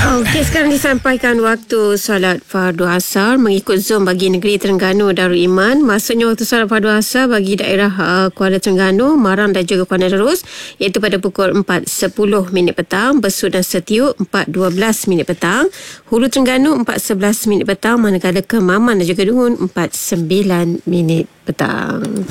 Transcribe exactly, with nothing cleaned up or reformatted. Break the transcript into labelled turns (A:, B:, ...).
A: Okey, sekarang disampaikan waktu solat fardu asar mengikut Zoom bagi negeri Terengganu Darul Iman. Maksudnya waktu solat fardu asar bagi daerah uh, Kuala Terengganu, Marang dan juga Kuala Terus iaitu pada pukul empat sepuluh minit petang, Besut dan Setiu empat dua belas minit petang, Hulu Terengganu empat sebelas minit petang, manakala Kemaman dan juga Dungun empat sembilan minit petang.